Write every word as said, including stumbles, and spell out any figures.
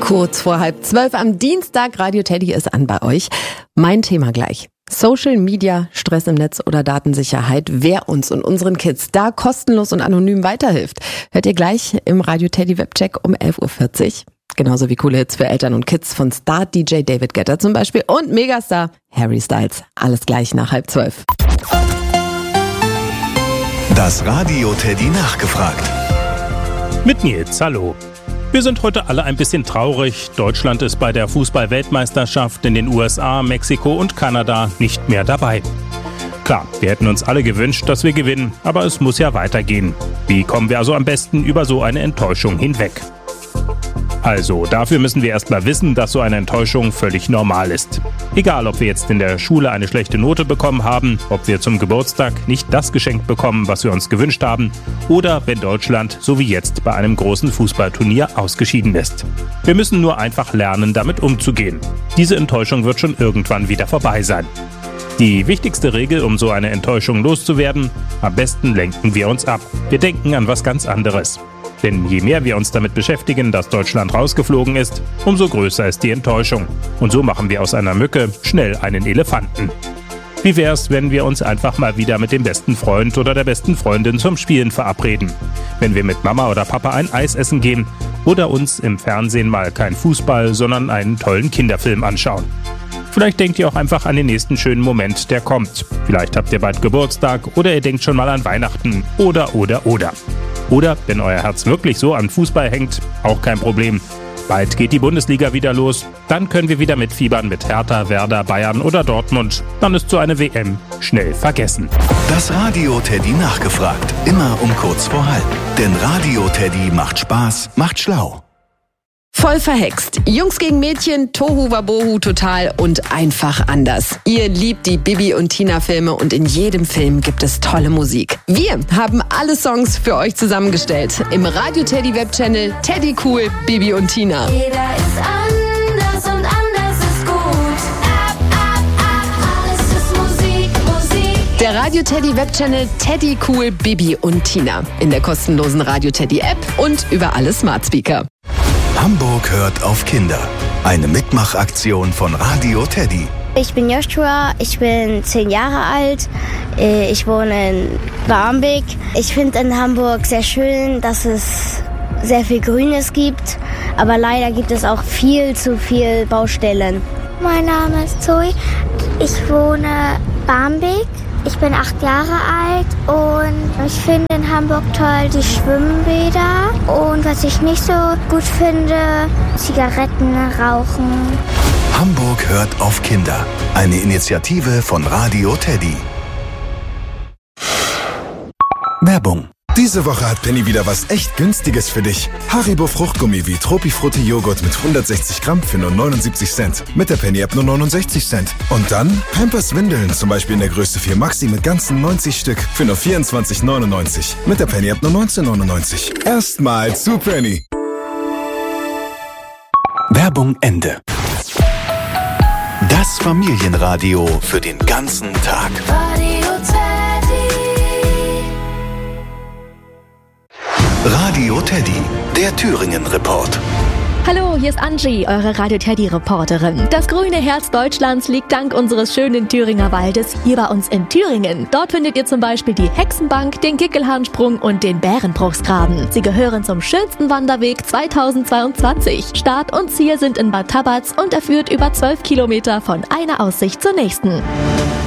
Kurz vor halb zwölf am Dienstag, Radio Teddy ist an bei euch. Mein Thema gleich. Social Media, Stress im Netz oder Datensicherheit, wer uns und unseren Kids da kostenlos und anonym weiterhilft, hört ihr gleich im Radio Teddy Webcheck um elf Uhr vierzig. Genauso wie coole Hits für Eltern und Kids von Star-D J David Guetta zum Beispiel und Megastar Harry Styles. Alles gleich nach halb zwölf. Das Radio Teddy nachgefragt. Mit Nils, hallo. Wir sind heute alle ein bisschen traurig. Deutschland ist bei der Fußball-Weltmeisterschaft in den U S A, Mexiko und Kanada nicht mehr dabei. Klar, wir hätten uns alle gewünscht, dass wir gewinnen, aber es muss ja weitergehen. Wie kommen wir also am besten über so eine Enttäuschung hinweg? Also, dafür müssen wir erst mal wissen, dass so eine Enttäuschung völlig normal ist. Egal, ob wir jetzt in der Schule eine schlechte Note bekommen haben, ob wir zum Geburtstag nicht das geschenkt bekommen, was wir uns gewünscht haben, oder wenn Deutschland, so wie jetzt, bei einem großen Fußballturnier ausgeschieden ist. Wir müssen nur einfach lernen, damit umzugehen. Diese Enttäuschung wird schon irgendwann wieder vorbei sein. Die wichtigste Regel, um so eine Enttäuschung loszuwerden: am besten lenken wir uns ab. Wir denken an was ganz anderes. Denn je mehr wir uns damit beschäftigen, dass Deutschland rausgeflogen ist, umso größer ist die Enttäuschung. Und so machen wir aus einer Mücke schnell einen Elefanten. Wie wär's, wenn wir uns einfach mal wieder mit dem besten Freund oder der besten Freundin zum Spielen verabreden? Wenn wir mit Mama oder Papa ein Eis essen gehen oder uns im Fernsehen mal kein Fußball, sondern einen tollen Kinderfilm anschauen. Vielleicht denkt ihr auch einfach an den nächsten schönen Moment, der kommt. Vielleicht habt ihr bald Geburtstag oder ihr denkt schon mal an Weihnachten. Oder, oder, oder. Oder, wenn euer Herz wirklich so an Fußball hängt, auch kein Problem. Bald geht die Bundesliga wieder los. Dann können wir wieder mitfiebern mit Hertha, Werder, Bayern oder Dortmund. Dann ist so eine W M schnell vergessen. Das Radio Teddy nachgefragt. Immer um kurz vor halb. Denn Radio Teddy macht Spaß, macht schlau. Voll verhext. Jungs gegen Mädchen, Tohu Wabohu total und einfach anders. Ihr liebt die Bibi und Tina Filme und in jedem Film gibt es tolle Musik. Wir haben alle Songs für euch zusammengestellt. Im Radio Teddy Webchannel Teddy Cool, Bibi und Tina. Jeder ist anders und anders ist gut. Ab, ab, ab, alles ist Musik, Musik. Der Radio Teddy Webchannel Teddy Cool, Bibi und Tina. In der kostenlosen Radio Teddy App und über alle Smart Speaker. Hamburg hört auf Kinder. Eine Mitmachaktion von Radio Teddy. Ich bin Joshua, ich bin zehn Jahre alt, ich wohne in Barmbek. Ich finde in Hamburg sehr schön, dass es sehr viel Grünes gibt, aber leider gibt es auch viel zu viel Baustellen. Mein Name ist Zoe, ich wohne Barmbek. Ich bin acht Jahre alt und ich finde in Hamburg toll die Schwimmbäder. Und was ich nicht so gut finde, Zigaretten rauchen. Hamburg hört auf Kinder. Eine Initiative von Radio Teddy. Werbung. Diese Woche hat Penny wieder was echt Günstiges für dich. Haribo Fruchtgummi wie Tropifrutti Joghurt mit hundertsechzig Gramm für nur neunundsiebzig Cent. Mit der Penny-App nur neunundsechzig Cent. Und dann Pampers Windeln, zum Beispiel in der Größe vier Maxi mit ganzen neunzig Stück für nur vierundzwanzig neunundneunzig. Mit der Penny-App nur neunzehn neunundneunzig. Erstmal zu Penny. Werbung Ende. Das Familienradio für den ganzen Tag. Radio Teddy. Radio Teddy, der Thüringen-Report. Hallo, hier ist Angie, eure Radio Teddy-Reporterin. Das grüne Herz Deutschlands liegt dank unseres schönen Thüringer Waldes hier bei uns in Thüringen. Dort findet ihr zum Beispiel die Hexenbank, den Kickelhahnsprung und den Bärenbruchsgraben. Sie gehören zum schönsten Wanderweg zweitausendzweiundzwanzig. Start und Ziel sind in Bad Tabatz und er führt über zwölf Kilometer von einer Aussicht zur nächsten.